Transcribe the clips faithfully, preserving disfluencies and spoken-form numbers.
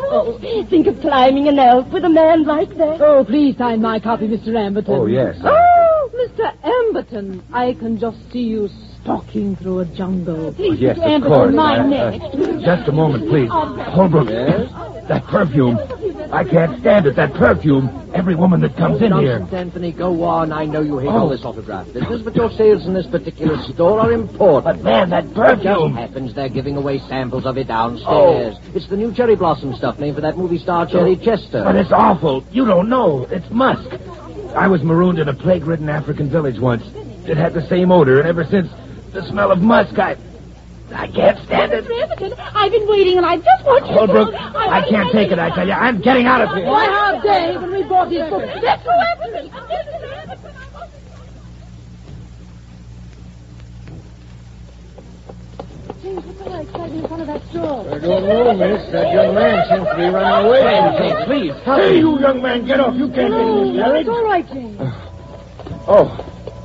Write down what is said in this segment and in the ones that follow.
Oh, think of climbing an elf with a man like that. Oh, please sign my copy, Mister Amberton. Oh, yes. Oh, Mister Amberton, I can just see you stalking through a jungle. Please, Oh, yes, Mister of Amberton, course. my Uh, neck. uh, just a moment, please. Holbrook, that perfume. I can't stand it, that perfume. Every woman that comes in here. Nonsense, Anthony, go on. I know you hate all Oh. this autograph business, but your sales in this particular store are important. But, man, that It just perfume. happens they're giving away samples of it downstairs. Oh. It's the new cherry blossom stuff named for that movie star Cherry Chester. But it's awful. You don't know. It's musk. I was marooned in a plague-ridden African village once. It had the same odor, and ever since, the smell of musk, I... I can't stand it. Mister Amberton, I've been waiting, and I just want you Holbrook, to... I can't take it, I tell you. I'm getting out of here. Why, how dare you when we bought his book? Let's go, Amberton. Mister Amberton. James, what's all that excitement in front of that store? I don't know, miss. That young man seems to be running away. Hey, please, help Hey, me. you young man, get off. You can't get in this No, carriage. it's all right, James. Oh.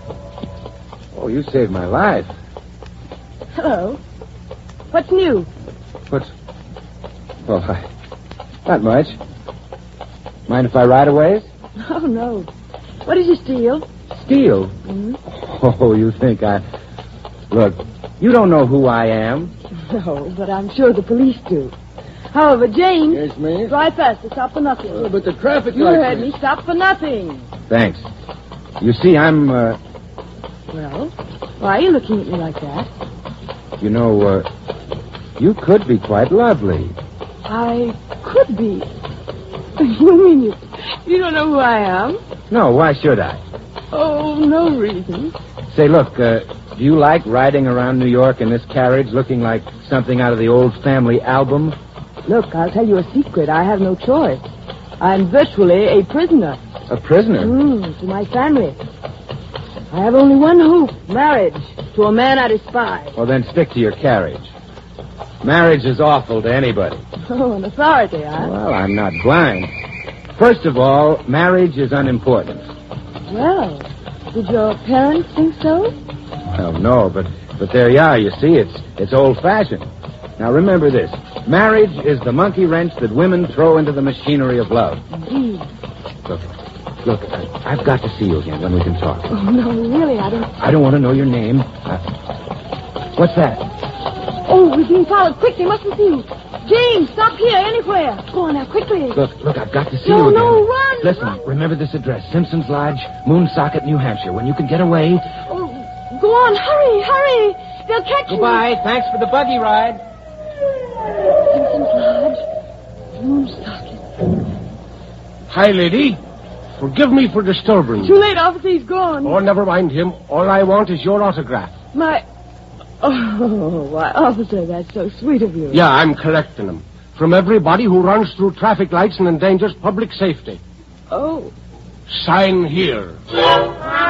Oh, you saved my life. Hello. What's new? What's... Well, I... Not much. Mind if I ride a ways? Oh, no. What did you steal? Steal? Hmm? Oh, you think I... Look, you don't know who I am. No, but I'm sure the police do. However, James... Yes, miss? Drive faster. Stop for nothing. Oh, but the traffic You light... heard me. Stop for nothing. Thanks. You see, I'm, uh... Well, why are you looking at me like that? You know, uh... You could be quite lovely. I could be. You mean you... You don't know who I am? No, why should I? Oh, no reason. Say, look, uh... do you like riding around New York in this carriage looking like something out of the old family album? Look, I'll tell you a secret. I have no choice. I'm virtually a prisoner. A prisoner? Mm, to my family. I have only one hope, marriage to a man I despise. Well, then stick to your carriage. Marriage is awful to anybody. Oh, an authority, huh? Well, I'm not blind. First of all, marriage is unimportant. Well, did your parents think so? Well, no, but but there you are. You see, it's it's old-fashioned. Now, remember this. Marriage is the monkey wrench that women throw into the machinery of love. Indeed. Look, look, I, I've got to see you again when we can talk. Oh, no, really, I don't... I don't want to know your name. Uh, what's that? Oh, we're being followed. Quick, they mustn't see you. James, stop here, anywhere. Go on now, quickly. Look, look, I've got to see No, you again. no, run, Listen, run. remember this address, Simpson's Lodge, Moonsocket, New Hampshire. When you can get away... Oh, go on, hurry, hurry. They'll catch you. Goodbye. Thanks for the buggy ride. Simpson's Lodge. Moonsocket. Hi, lady. Forgive me for disturbing Too you. late, officer, he's gone. Oh, never mind him. All I want is your autograph. My... Oh, why, officer, that's so sweet of you. Yeah, I'm collecting them. From everybody who runs through traffic lights and endangers public safety. Oh. Sign here.